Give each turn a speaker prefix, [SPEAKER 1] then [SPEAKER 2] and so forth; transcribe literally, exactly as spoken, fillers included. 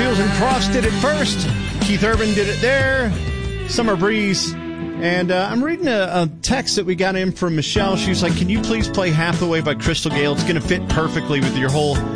[SPEAKER 1] Seals and Crofts did it first. Keith Urban did it there. Summer Breeze. And uh, I'm reading a, a text that we got in from Michelle. She was like, can you please play Hathaway by Crystal Gale? It's going to fit perfectly with your whole